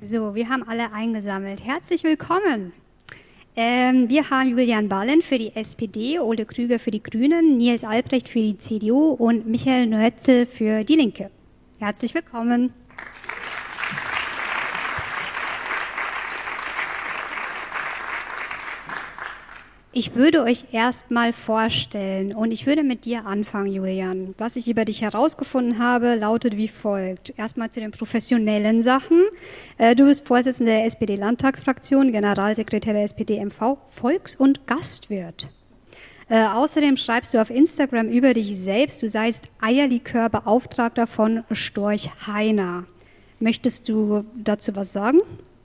So, wir haben alle eingesammelt. Herzlich willkommen. Wir haben Julian Ballen für die SPD, Ole Krüger für die Grünen, Nils Albrecht für die CDU und Michael Noetzel für die Linke. Herzlich willkommen. Ich würde euch erstmal vorstellen und ich würde mit dir anfangen, Julian. Was ich über dich herausgefunden habe, lautet wie folgt. Erstmal zu den professionellen Sachen. Du bist Vorsitzender der SPD-Landtagsfraktion, Generalsekretär der SPD-MV, Volks- und Gastwirt. Außerdem schreibst du auf Instagram über dich selbst, du seist Eierlikör-Beauftragter von Storch Heiner. Möchtest du dazu was sagen?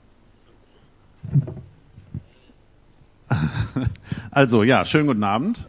Also ja, schönen guten Abend.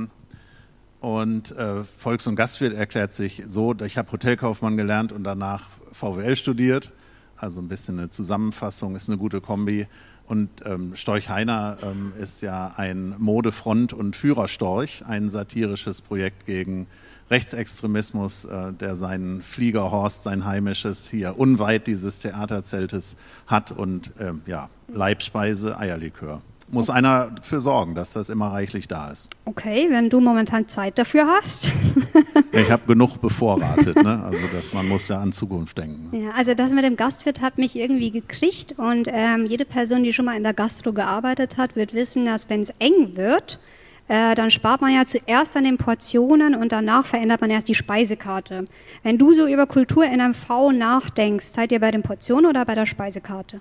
Volks- und Gastwirt erklärt sich so, ich habe Hotelkaufmann gelernt und danach VWL studiert. Also ein bisschen eine Zusammenfassung, ist eine gute Kombi. Und Storch Heiner ist ja ein Modefront- und Führerstorch, ein satirisches Projekt gegen Rechtsextremismus, der seinen Fliegerhorst, sein heimisches, hier unweit dieses Theaterzeltes hat und Leibspeise, Eierlikör. Muss einer dafür sorgen, dass das immer reichlich da ist. Okay, wenn du momentan Zeit dafür hast. Ja, ich habe genug bevorratet, ne? Also man muss ja an Zukunft denken. Ja, also das mit dem Gastwirt hat mich irgendwie gekriegt und jede Person, die schon mal in der Gastro gearbeitet hat, wird wissen, dass wenn es eng wird, dann spart man ja zuerst an den Portionen und danach verändert man erst die Speisekarte. Wenn du so über Kultur in MV nachdenkst, seid ihr bei den Portionen oder bei der Speisekarte?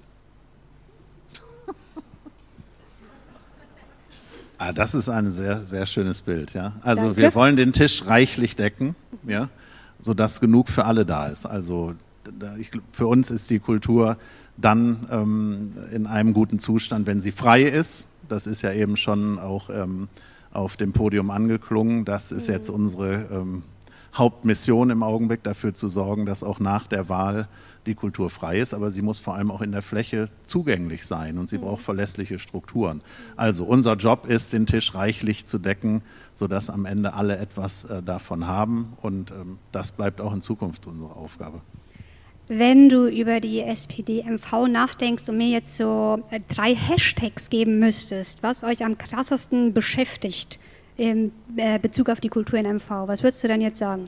Das ist ein sehr, sehr schönes Bild. Ja? Also wir wollen den Tisch reichlich decken, ja? Sodass genug für alle da ist. Also für uns ist die Kultur dann in einem guten Zustand, wenn sie frei ist. Das ist ja eben schon auch auf dem Podium angeklungen. Das ist jetzt unsere Hauptmission im Augenblick, dafür zu sorgen, dass auch nach der Wahl die Kultur frei ist, aber sie muss vor allem auch in der Fläche zugänglich sein und sie braucht verlässliche Strukturen. Also unser Job ist, den Tisch reichlich zu decken, sodass am Ende alle etwas davon haben und das bleibt auch in Zukunft unsere Aufgabe. Wenn du über die SPD-MV nachdenkst und mir jetzt so 3 Hashtags geben müsstest, was euch am krassesten beschäftigt in Bezug auf die Kultur in MV, was würdest du denn jetzt sagen?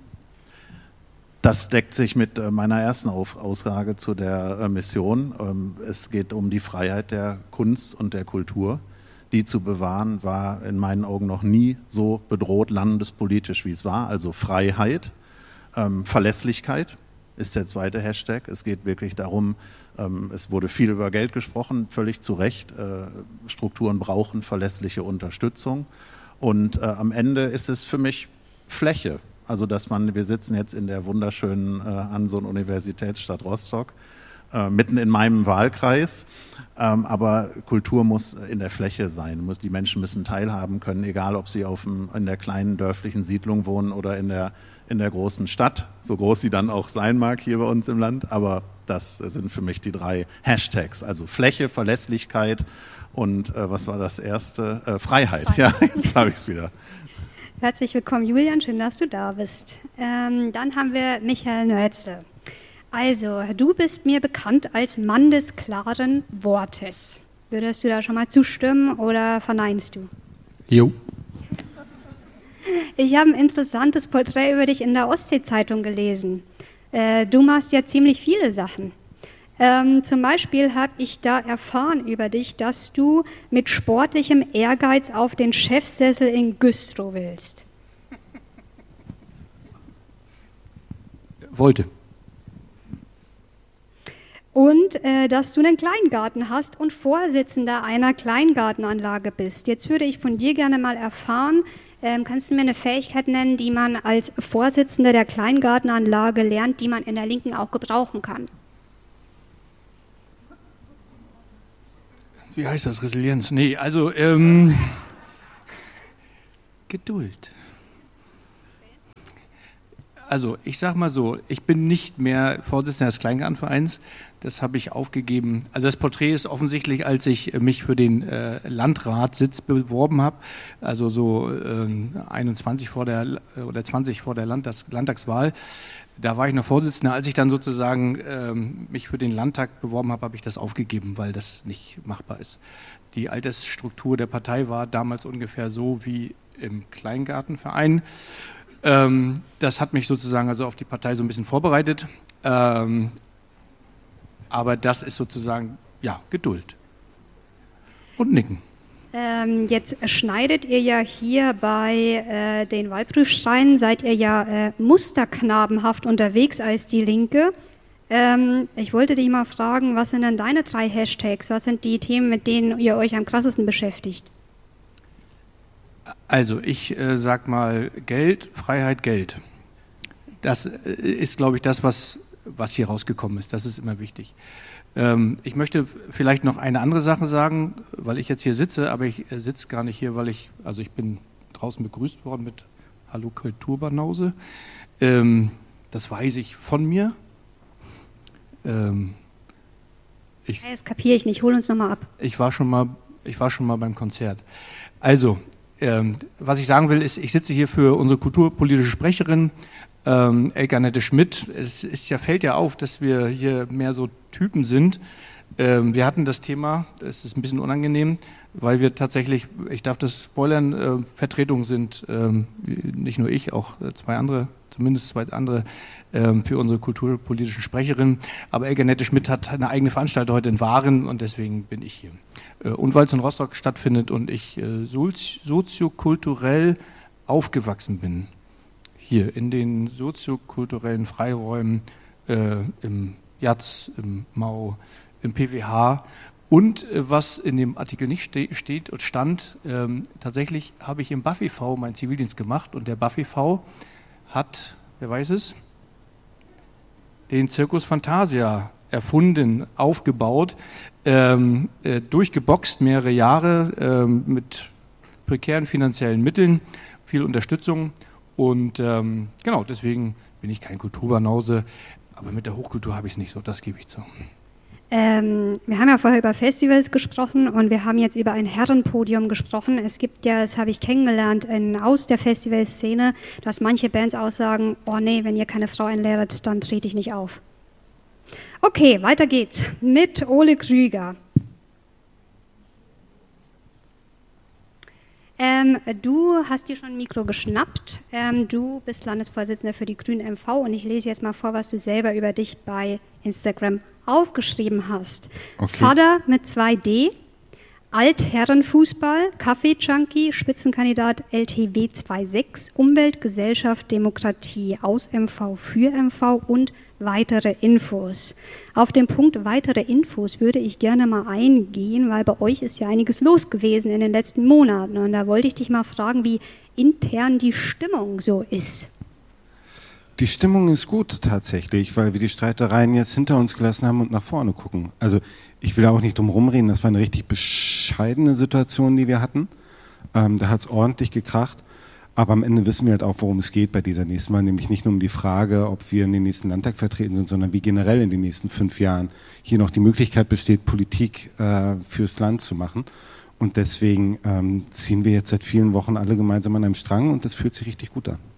Das deckt sich mit meiner ersten Aussage zu der Mission. Es geht um die Freiheit der Kunst und der Kultur. Die zu bewahren war in meinen Augen noch nie so bedroht landespolitisch, wie es war. Also Freiheit, Verlässlichkeit ist der zweite Hashtag. Es geht wirklich darum, es wurde viel über Geld gesprochen, völlig zu Recht. Strukturen brauchen verlässliche Unterstützung. Und am Ende ist es für mich Fläche. Also wir sitzen jetzt in der wunderschönen Anson-Universitätsstadt Rostock, mitten in meinem Wahlkreis, aber Kultur muss in der Fläche sein, die Menschen müssen teilhaben können, egal ob sie in der kleinen dörflichen Siedlung wohnen oder in der großen Stadt, so groß sie dann auch sein mag hier bei uns im Land, aber das sind für mich die 3 Hashtags, also Fläche, Verlässlichkeit und was war das erste? Freiheit, ja, jetzt habe ich es wieder. Herzlich willkommen, Julian, schön, dass du da bist. Dann haben wir Michael Noetzel. Also, du bist mir bekannt als Mann des klaren Wortes. Würdest du da schon mal zustimmen oder verneinst du? Jo. Ich habe ein interessantes Porträt über dich in der Ostsee-Zeitung gelesen. Du machst ja ziemlich viele Sachen. Zum Beispiel habe ich da erfahren über dich, dass du mit sportlichem Ehrgeiz auf den Chefsessel in Güstrow willst. Wollte. Und dass du einen Kleingarten hast und Vorsitzender einer Kleingartenanlage bist. Jetzt würde ich von dir gerne mal erfahren, kannst du mir eine Fähigkeit nennen, die man als Vorsitzender der Kleingartenanlage lernt, die man in der Linken auch gebrauchen kann? Wie heißt das? Resilienz? Nee, also Geduld. Also ich sag mal so, ich bin nicht mehr Vorsitzender des Kleingartenvereins. Das habe ich aufgegeben. Also das Porträt ist offensichtlich, als ich mich für den Landratssitz beworben habe, also so 21 vor der oder 20 vor der Landtagswahl. Da war ich noch Vorsitzender. Als ich dann sozusagen mich für den Landtag beworben habe, habe ich das aufgegeben, weil das nicht machbar ist. Die Altersstruktur der Partei war damals ungefähr so wie im Kleingartenverein. Das hat mich sozusagen also auf die Partei so ein bisschen vorbereitet. Aber das ist sozusagen, ja, Geduld. Und Nicken. Jetzt schneidet ihr ja hier bei den Wahlprüfsteinen, seid ihr ja musterknabenhaft unterwegs als die Linke. Ich wollte dich mal fragen, was sind denn deine 3 Hashtags? Was sind die Themen, mit denen ihr euch am krassesten beschäftigt? Also ich sag mal Geld, Freiheit, Geld. Das ist, glaube ich, das, was hier rausgekommen ist. Das ist immer wichtig. Ich möchte vielleicht noch eine andere Sache sagen, weil ich jetzt hier sitze, aber ich sitze gar nicht hier, weil ich bin draußen begrüßt worden mit Hallo Kulturbanause. Das weiß ich von mir. Das kapiere ich nicht, hol uns nochmal ab. Ich war schon mal beim Konzert. Also, was ich sagen will, ist, ich sitze hier für unsere kulturpolitische Sprecherin, Elke Annette Schmidt. Fällt ja auf, dass wir hier mehr so Typen sind. Wir hatten das Thema, das ist ein bisschen unangenehm, weil wir tatsächlich, ich darf das spoilern, Vertretungen sind, nicht nur ich, auch zumindest zwei andere für unsere kulturpolitischen Sprecherinnen. Aber Elke Annette Schmidt hat eine eigene Veranstaltung heute in Waren und deswegen bin ich hier. Und weil es in Rostock stattfindet und ich soziokulturell aufgewachsen bin, hier in den soziokulturellen Freiräumen, im JAZ, im MAU, im PWH und was in dem Artikel nicht steht und stand, tatsächlich habe ich im BAföV meinen Zivildienst gemacht und der BAföV hat, wer weiß es, den Circus Fantasia erfunden, aufgebaut, durchgeboxt mehrere Jahre mit prekären finanziellen Mitteln, viel Unterstützung und genau, deswegen bin ich kein Kulturbanause, aber mit der Hochkultur habe ich es nicht so, das gebe ich zu. Wir haben ja vorher über Festivals gesprochen und wir haben jetzt über ein Herrenpodium gesprochen. Es gibt ja, das habe ich kennengelernt aus der Festivalszene, dass manche Bands auch sagen, oh nee, wenn ihr keine Frau einladet, dann trete ich nicht auf. Okay, weiter geht's mit Ole Krüger. Du hast dir schon ein Mikro geschnappt. Du bist Landesvorsitzender für die Grünen MV und ich lese jetzt mal vor, was du selber über dich bei Instagram aufgeschrieben hast. Okay. Vater mit 2D, Altherrenfußball, Kaffee-Junkie, Spitzenkandidat LTW 26, Umwelt, Gesellschaft, Demokratie, aus MV, für MV und weitere Infos. Auf den Punkt weitere Infos würde ich gerne mal eingehen, weil bei euch ist ja einiges los gewesen in den letzten Monaten und da wollte ich dich mal fragen, wie intern die Stimmung so ist. Die Stimmung ist gut tatsächlich, weil wir die Streitereien jetzt hinter uns gelassen haben und nach vorne gucken. Also ich will auch nicht drum rumreden, das war eine richtig bescheidene Situation, die wir hatten. Da hat es ordentlich gekracht, aber am Ende wissen wir halt auch, worum es geht bei dieser nächsten Wahl, nämlich nicht nur um die Frage, ob wir in den nächsten Landtag vertreten sind, sondern wie generell in den nächsten 5 Jahren hier noch die Möglichkeit besteht, Politik fürs Land zu machen. Und deswegen ziehen wir jetzt seit vielen Wochen alle gemeinsam an einem Strang und das fühlt sich richtig gut an.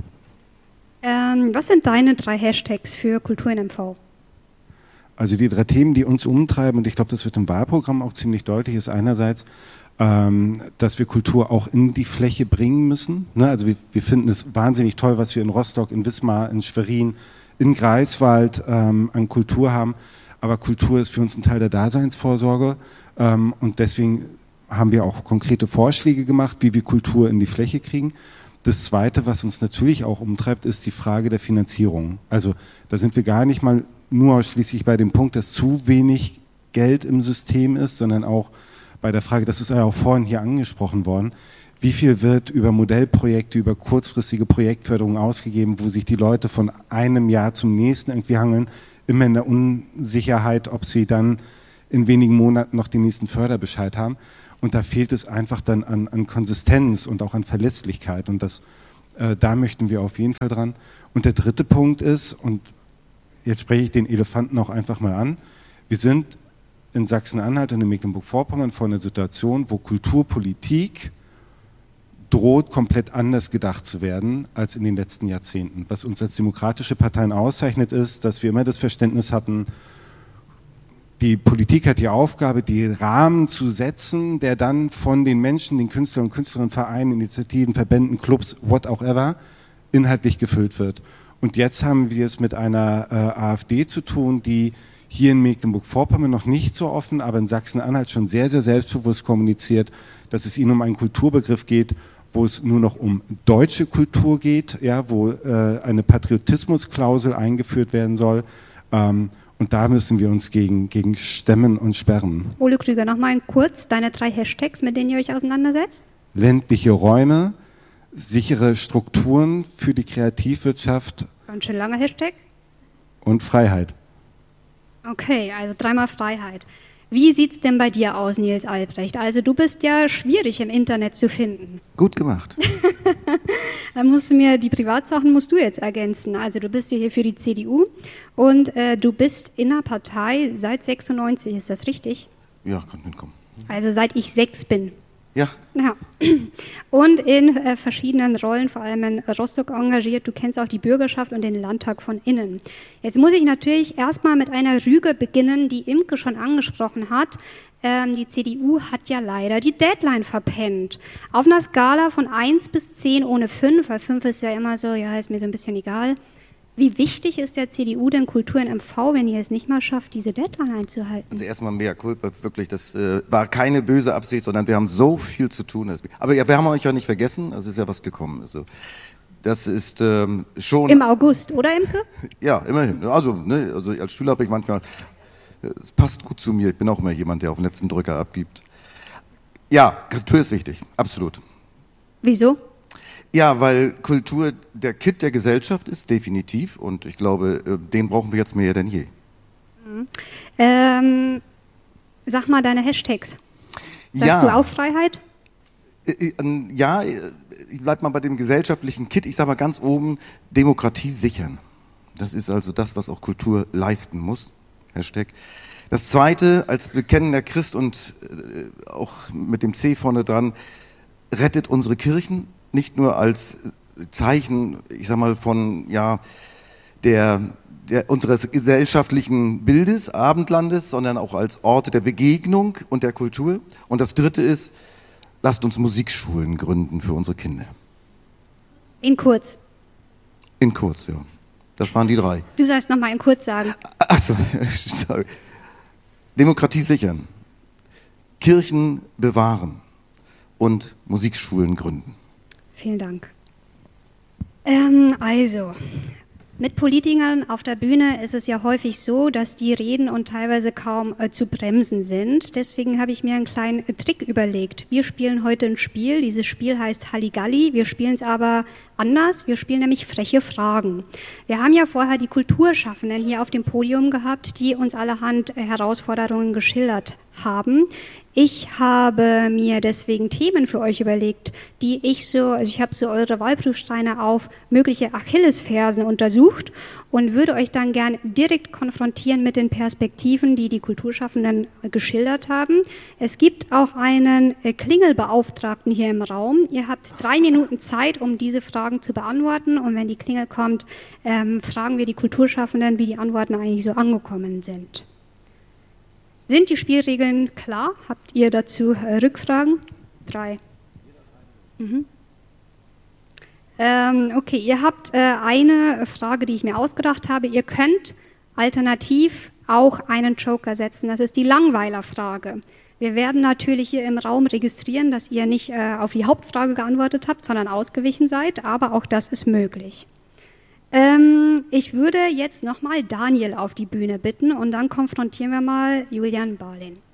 Was sind deine 3 Hashtags für Kultur in MV? Also die 3 Themen, die uns umtreiben, und ich glaube, das wird im Wahlprogramm auch ziemlich deutlich, ist einerseits, dass wir Kultur auch in die Fläche bringen müssen. Ne? Also wir finden es wahnsinnig toll, was wir in Rostock, in Wismar, in Schwerin, in Greifswald an Kultur haben. Aber Kultur ist für uns ein Teil der Daseinsvorsorge und deswegen haben wir auch konkrete Vorschläge gemacht, wie wir Kultur in die Fläche kriegen. Das Zweite, was uns natürlich auch umtreibt, ist die Frage der Finanzierung. Also da sind wir gar nicht mal nur ausschließlich bei dem Punkt, dass zu wenig Geld im System ist, sondern auch bei der Frage, das ist ja auch vorhin hier angesprochen worden, wie viel wird über Modellprojekte, über kurzfristige Projektförderung ausgegeben, wo sich die Leute von einem Jahr zum nächsten irgendwie hangeln, immer in der Unsicherheit, ob sie dann in wenigen Monaten noch den nächsten Förderbescheid haben. Und da fehlt es einfach dann an Konsistenz und auch an Verlässlichkeit. Und da möchten wir auf jeden Fall dran. Und der dritte Punkt ist, und jetzt spreche ich den Elefanten auch einfach mal an, wir sind in Sachsen-Anhalt und in Mecklenburg-Vorpommern vor einer Situation, wo Kulturpolitik droht, komplett anders gedacht zu werden als in den letzten Jahrzehnten. Was uns als demokratische Parteien auszeichnet, ist, dass wir immer das Verständnis hatten, die Politik hat die Aufgabe, die Rahmen zu setzen, der dann von den Menschen, den Künstlern und Künstlerinnen, Vereinen, Initiativen, Verbänden, Clubs, what auch ever, inhaltlich gefüllt wird. Und jetzt haben wir es mit einer AfD zu tun, die hier in Mecklenburg-Vorpommern noch nicht so offen, aber in Sachsen-Anhalt schon sehr, sehr selbstbewusst kommuniziert, dass es ihnen um einen Kulturbegriff geht, wo es nur noch um deutsche Kultur geht, ja, wo eine Patriotismusklausel eingeführt werden soll. Und da müssen wir uns gegen stemmen und sperren. Ole Krüger, nochmal kurz deine 3 Hashtags, mit denen ihr euch auseinandersetzt. Ländliche Räume, sichere Strukturen für die Kreativwirtschaft. Ganz schön langer Hashtag. Und Freiheit. Okay, also 3-mal Freiheit. Wie sieht es denn bei dir aus, Nils Albrecht? Also du bist ja schwierig im Internet zu finden. Gut gemacht. Dann musst du mir die Privatsachen musst du jetzt ergänzen. Also du bist hier für die CDU und du bist in der Partei seit 96, ist das richtig? Ja, kann hinkommen. Also seit ich 6 bin. Ja. Ja. Und in verschiedenen Rollen, vor allem in Rostock engagiert. Du kennst auch die Bürgerschaft und den Landtag von innen. Jetzt muss ich natürlich erstmal mit einer Rüge beginnen, die Imke schon angesprochen hat. Die CDU hat ja leider die Deadline verpennt. Auf einer Skala von 1 bis 10 ohne 5, weil 5 ist ja immer so, ja, ist mir so ein bisschen egal. Wie wichtig ist der CDU denn Kultur in MV, wenn ihr es nicht mal schafft, diese Deadline einzuhalten? Also erstmal mea culpa, wirklich, das war keine böse Absicht, sondern wir haben so viel zu tun. Aber ja, wir haben euch ja nicht vergessen, es ist ja was gekommen. Also, das ist schon... Im August, oder Imke? Ja, immerhin. Also, ne, also als Schüler habe ich manchmal, es passt gut zu mir, ich bin auch immer jemand, der auf den letzten Drücker abgibt. Ja, Kultur ist wichtig, absolut. Wieso? Ja, weil Kultur der Kitt der Gesellschaft ist, definitiv. Und ich glaube, den brauchen wir jetzt mehr denn je. Sag mal deine Hashtags. Sagst du auch Freiheit? Ja, ich bleib mal bei dem gesellschaftlichen Kitt. Ich sage mal ganz oben, Demokratie sichern. Das ist also das, was auch Kultur leisten muss. Hashtag. Das Zweite, als bekennender Christ und auch mit dem C vorne dran, rettet unsere Kirchen. Nicht nur als Zeichen, ich sag mal, von ja, unseres gesellschaftlichen Bildes, Abendlandes, sondern auch als Orte der Begegnung und der Kultur. Und das Dritte ist, lasst uns Musikschulen gründen für unsere Kinder. In kurz. In kurz, ja. Das waren die 3. Du sollst nochmal in kurz sagen. Achso, sorry. Demokratie sichern, Kirchen bewahren und Musikschulen gründen. Vielen Dank. Also, mit Politikern auf der Bühne ist es ja häufig so, dass die reden und teilweise kaum zu bremsen sind. Deswegen habe ich mir einen kleinen Trick überlegt. Wir spielen heute ein Spiel. Dieses Spiel heißt Halligalli. Wir spielen es aber anders. Wir spielen nämlich freche Fragen. Wir haben ja vorher die Kulturschaffenden hier auf dem Podium gehabt, die uns allerhand Herausforderungen geschildert haben. Ich habe mir deswegen Themen für euch überlegt, die ich habe so eure Wahlprüfsteine auf mögliche Achillesfersen untersucht und würde euch dann gern direkt konfrontieren mit den Perspektiven, die die Kulturschaffenden geschildert haben. Es gibt auch einen Klingelbeauftragten hier im Raum. Ihr habt 3 Minuten Zeit, um diese Fragen zu beantworten, und wenn die Klingel kommt, fragen wir die Kulturschaffenden, wie die Antworten eigentlich so angekommen sind. Sind die Spielregeln klar? Habt ihr dazu Rückfragen? 3. Okay, ihr habt eine Frage, die ich mir ausgedacht habe. Ihr könnt alternativ auch einen Joker setzen. Das ist die Langweilerfrage. Wir werden natürlich hier im Raum registrieren, dass ihr nicht auf die Hauptfrage geantwortet habt, sondern ausgewichen seid, aber auch das ist möglich. Ich würde jetzt nochmal Daniel auf die Bühne bitten und dann konfrontieren wir mal Julian Barlin.